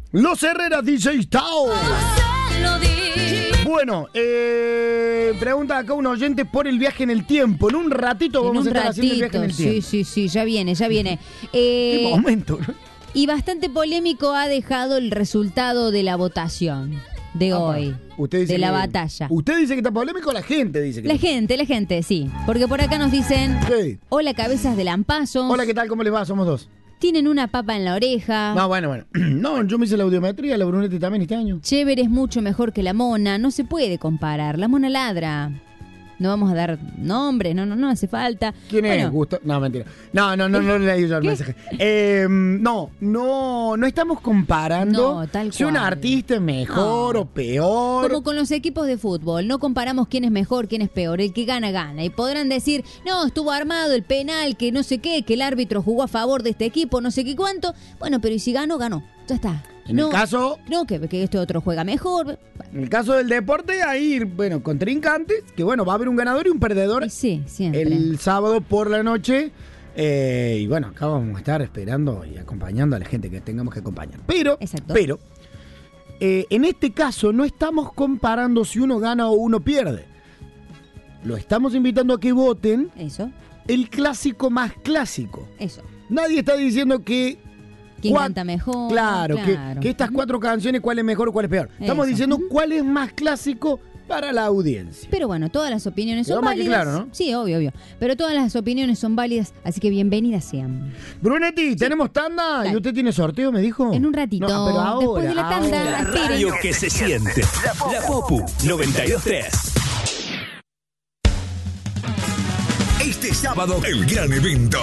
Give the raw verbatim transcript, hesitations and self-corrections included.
Los Herrera D J Tao. Bueno, eh, pregunta acá un oyente por el viaje en el tiempo. En un ratito vamos en un a estar ratito, haciendo el viaje en el tiempo. Sí, sí, sí, ya viene, ya viene. Eh, Qué momento, ¿no? Y bastante polémico ha dejado el resultado de la votación de Apa, hoy, usted dice de la que- batalla. ¿Usted dice que está polémico o la gente dice que La está? gente, la gente, sí. Porque por acá nos dicen, Sí. hola cabezas de lampazos, Hola, ¿qué tal? ¿Cómo les va? Somos dos. tienen una papa en la oreja, No, bueno, bueno. No, yo me hice la audiometría, la Brunetti también este año. Chévere es mucho mejor que la mona, no se puede comparar, la mona ladra. No vamos a dar nombres, no, no, no hace falta. ¿Quién es? Bueno, Gusto. No, mentira. No, no, no, no le leí yo el ¿Qué? mensaje. Eh, no, no, no estamos comparando No, tal si un cual. artista es mejor No. o peor. Como con los equipos de fútbol, no comparamos quién es mejor, quién es peor, el que gana, gana. Y podrán decir, no, estuvo armado el penal, que no sé qué, que el árbitro jugó a favor de este equipo, no sé qué cuánto. Bueno, pero y si ganó, ganó. Ya está. En no, el caso, no que, que este otro juega mejor. en el caso del deporte, hay, bueno, contrincantes, que bueno, va a haber un ganador y un perdedor Y sí, siempre. el sábado por la noche. Eh, y bueno, acá vamos a estar esperando y acompañando a la gente que tengamos que acompañar. Pero, Exacto. pero, eh, en este caso no estamos comparando si uno gana o uno pierde. Lo estamos invitando a que voten Eso, el clásico más clásico. eso. Nadie está diciendo que... ¿Quién cua- canta mejor? Claro, que- Claro. Que, estas cuatro canciones, cuál es mejor o cuál es peor. Estamos Eso. diciendo cuál es más clásico para la audiencia. Pero bueno, todas las opiniones Quedó son más que válidas. claro, ¿no? Sí, obvio, obvio. Pero todas las opiniones son válidas, así que bienvenidas sean. Brunetti, tenemos tanda Dale. y usted tiene sorteo, me dijo. En un ratito, No, pero ahora, después de la tanda. ahora. La Esperen. radio que se siente. La Popu noventa y dos tres. Este sábado, el gran evento